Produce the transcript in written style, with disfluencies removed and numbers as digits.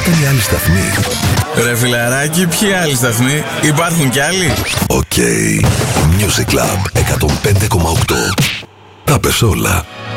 ήταν οι άλλοι σταθμοί? Ρε φιλαράκι, ποιοι άλλοι σταθμοί? Υπάρχουν κι άλλοι? Οκ. Music Club 105,8. Τα πες όλα.